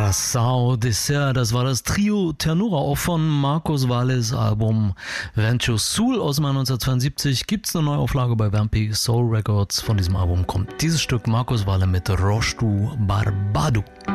Curaçao Dessert, das war das Trio Ternura, auch von Marcos Valles Album Rancho Sul aus dem Jahr 1972. Gibt es eine Neuauflage bei Vampi Soul Records. Von diesem Album kommt dieses Stück Marcos Valle mit Roche du Barbado.